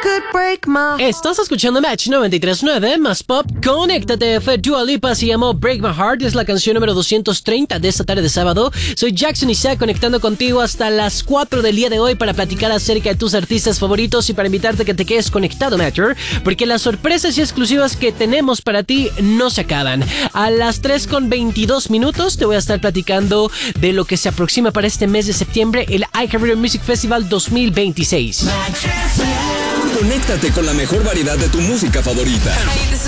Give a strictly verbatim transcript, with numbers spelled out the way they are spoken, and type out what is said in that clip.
Estás escuchando Match noventa y tres punto nueve más Pop. Conéctate. Fue Dua Lipa, se llamó Break My Heart. Es la canción número doscientos treinta de esta tarde de sábado. Soy Jackson Isaac, conectando contigo hasta las cuatro del día de hoy para platicar acerca de tus artistas favoritos y para invitarte a que te quedes conectado, Matcher, porque las sorpresas y exclusivas que tenemos para ti no se acaban. A las tres con veintidós minutos te voy a estar platicando de lo que se aproxima para este mes de septiembre, el iHeartRadio Music Festival dos mil veintiséis. Conéctate con la mejor variedad de tu música favorita. Hey, this is